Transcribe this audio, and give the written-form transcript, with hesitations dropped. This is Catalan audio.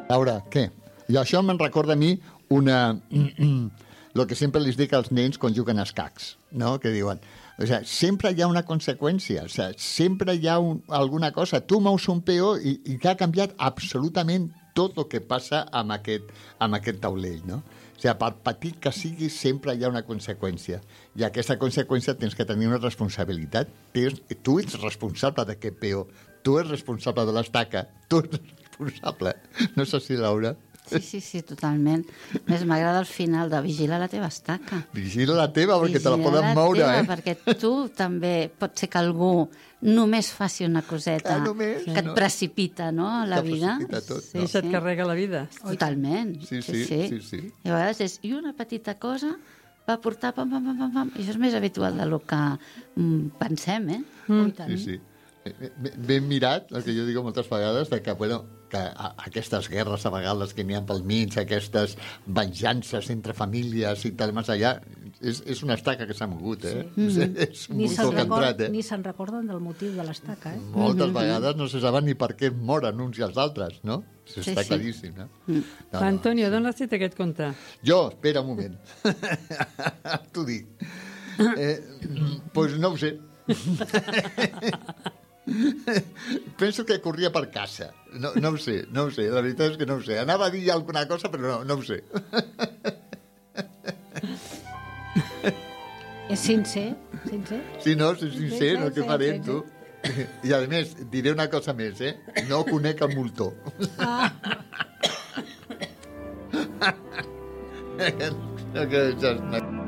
Laura, què? I això me'n recorda a mi el que sempre li dic als nens quan juguen a escacs, no? Que diuen, o sea, sempre hi ha una conseqüència, o sea, sempre hi ha alguna cosa. Tu mous un peó i que ha canviat absolutament tot el que passa amb aquest taulell, no? O sigui, per petit que sigui, sempre hi ha una conseqüència. I aquesta conseqüència tens que tenir una responsabilitat. Tu ets responsable d'aquest peó. Tu ets responsable de l'estaca. Tu ets responsable. No sé si, Laura... Sí, totalment. Més m'agrada el final de vigila la teva estaca. Vigila la teva, perquè te la poden moure, Perquè tu també pot ser que algú només faci una coseta que et precipita, no?, la vida. Sí, se't carrega la vida. Totalment. Sí. I a vegades és, i una petita cosa va portar pam. I això és més habitual del que pensem, Sí. Ben mirat, el que jo dic moltes vegades, que, bueno, que aquestes guerres a vegades que n'hi ha pel mig, aquestes venjances entre famílies i tal, més allà, és una estaca que s'ha mogut, És un botó que ha entrat, Ni se'n recorden del motiu de l'estaca, Moltes vegades no se saben ni per què moren uns i els altres, no? Està claríssim, no? Antonio, d'on has dit aquest conte? Jo, espera un moment. T'ho dic. Pues no ho sé. Penso que corria per casa. No ho sé. La veritat és que no ho sé. Anava a dir alguna cosa, però no ho sé. És sincer? Sí, no, és sincer, no, què faré, tu? I, a més, diré una cosa més, No conec el moltó. No, que ja